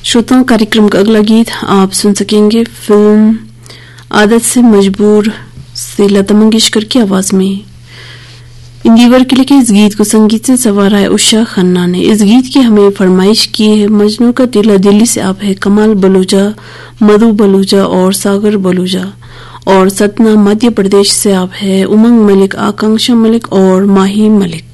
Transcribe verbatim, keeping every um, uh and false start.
श्रोताओं, कार्यक्रम का अगला गीत आप सुन सकेंगे फिल्म आदत से मजबूर से लता मंगेशकर की आवाज में। इंदिवर के लिखे इस गीत को संगीत से संवारा है उषा खन्ना ने। इस गीत की हमें फरमाइश की है मजनू का दिल दिल्ली से आप है कमाल बलूजा, मधु बलूजा और सागर बलूजा। और सतना मध्य प्रदेश से आप है उमंग मलिक, आकांक्षा मलिक और माही मलिक।